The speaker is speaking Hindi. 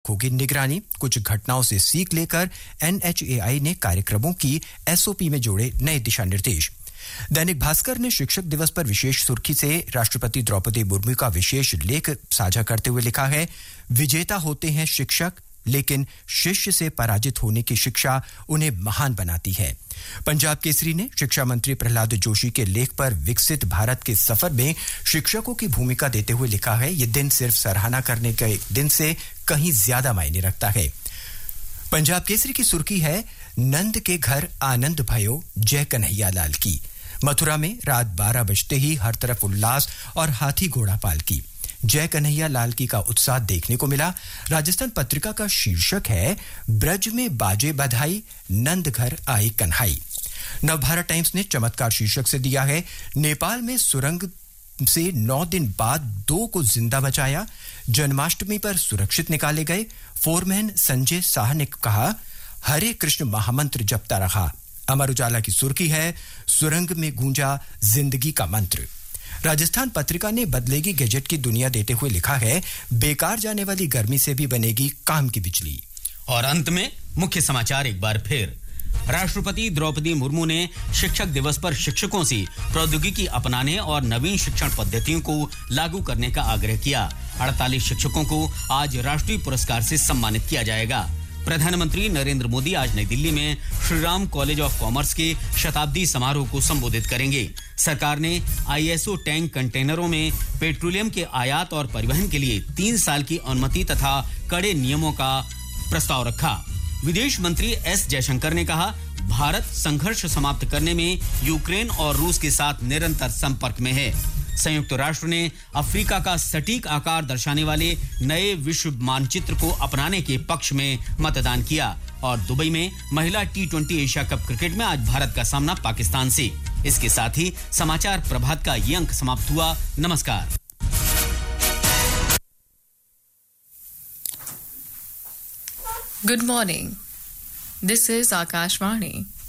होगी निगरानी। कुछ घटनाओं से सीख लेकर NHAI ने कार्यक्रमों की SOP में जोड़े नए दिशा निर्देश। दैनिक भास्कर ने शिक्षक दिवस पर विशेष सुर्खी से राष्ट्रपति द्रौपदी मुर्मू का विशेष लेख साझा करते हुए लिखा है, विजेता होते हैं शिक्षक, लेकिन शिष्य से पराजित होने की शिक्षा उन्हें महान बनाती है। पंजाब केसरी ने शिक्षा मंत्री प्रहलाद जोशी के लेख पर विकसित भारत के सफर में शिक्षकों की भूमिका देते हुए लिखा है, ये दिन सिर्फ सराहना करने के दिन से कहीं ज्यादा मायने रखता है। पंजाब केसरी की सुर्खी है, नंद के घर आनंद भयो जय कन्हैया लाल की। मथुरा में रात 12 बजते ही हर तरफ उल्लास और हाथी घोड़ा पालकी। जय कन्हैया लाल की का उत्साह देखने को मिला। राजस्थान पत्रिका का शीर्षक है, ब्रज में बाजे बधाई, नंद घर आई कन्हाई। नवभारत टाइम्स ने चमत्कार शीर्षक से दिया है, नेपाल में सुरंग से 9 दिन बाद 2 को जिंदा बचाया। जन्माष्टमी पर सुरक्षित निकाले गए। फोरमैन संजय शाह ने कहा, हरे कृष्ण महामंत्र जपता रहा। अमर उजाला की सुर्खी है, सुरंग में गूंजा जिंदगी का मंत्र। राजस्थान पत्रिका ने बदलेगी गैजेट की दुनिया देते हुए लिखा है, बेकार जाने वाली गर्मी से भी बनेगी काम की बिजली। और अंत में मुख्य समाचार एक बार फिर। राष्ट्रपति द्रौपदी मुर्मू ने शिक्षक दिवस पर शिक्षकों से प्रौद्योगिकी अपनाने और नवीन शिक्षण पद्धतियों को लागू करने का आग्रह किया। 48 शिक्षकों को आज राष्ट्रीय पुरस्कार से सम्मानित किया जाएगा। प्रधानमंत्री नरेंद्र मोदी आज नई दिल्ली में श्रीराम कॉलेज ऑफ कॉमर्स के शताब्दी समारोह को संबोधित करेंगे। सरकार ने ISO टैंक कंटेनरों में पेट्रोलियम के आयात और परिवहन के लिए 3 साल की अनुमति तथा कड़े नियमों का प्रस्ताव रखा। विदेश मंत्री S जयशंकर ने कहा, भारत संघर्ष समाप्त करने में यूक्रेन और रूस के साथ निरंतर संपर्क में है। संयुक्त राष्ट्र ने अफ्रीका का सटीक आकार दर्शाने वाले नए विश्व मानचित्र को अपनाने के पक्ष में मतदान किया। और दुबई में महिला T20 एशिया कप क्रिकेट में आज भारत का सामना पाकिस्तान से। इसके साथ ही समाचार प्रभात का ये अंक समाप्त हुआ। नमस्कार। Good morning. This is Akashvani.